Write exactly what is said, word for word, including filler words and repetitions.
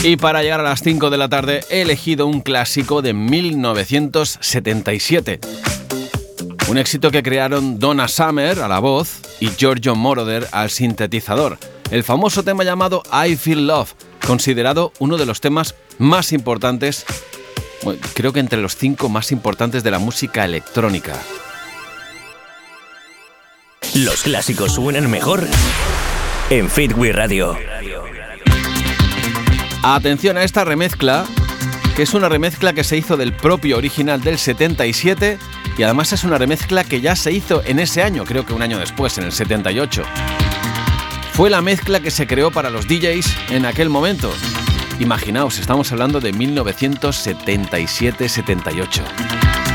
Y para llegar a las cinco de la tarde he elegido un clásico de mil novecientos setenta y siete. Un éxito que crearon Donna Summer a la voz y Giorgio Moroder al sintetizador. El famoso tema llamado I Feel Love, considerado uno de los temas más importantes, bueno, creo que entre los cinco más importantes de la música electrónica. Los clásicos suenan mejor en Fitwi Radio. Atención a esta remezcla, que es una remezcla que se hizo del propio original del setenta y siete y además es una remezcla que ya se hizo en ese año, creo que un año después, en el setenta y ocho. Fue la mezcla que se creó para los D Js en aquel momento. Imaginaos, estamos hablando de mil novecientos setenta y siete setenta y ocho.